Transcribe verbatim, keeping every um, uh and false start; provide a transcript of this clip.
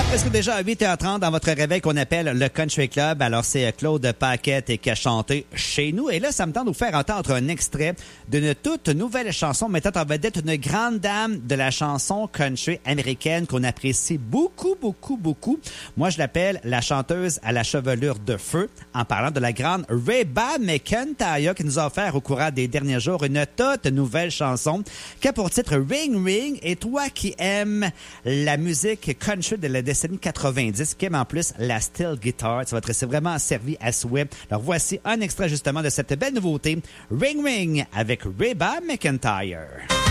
Presque déjà à huit heures trente dans votre réveil qu'on appelle le Country Club. Alors, c'est Claude Paquette qui a chanté chez nous. Et là, ça me tente de vous faire entendre un extrait d'une toute nouvelle chanson mettant en vedette une grande dame de la chanson country américaine qu'on apprécie beaucoup, beaucoup, beaucoup. Moi, je l'appelle la chanteuse à la chevelure de feu en parlant de la grande Reba McEntire qui nous a offert au courant des derniers jours une toute nouvelle chanson qui a pour titre Ring Ring. Et toi qui aimes la musique country de la décennie quatre-vingt-dix, qui aime en plus la steel guitar, ça va te rester vraiment servi à souhait. Alors voici un extrait justement de cette belle nouveauté, Ring Ring avec Reba McEntire.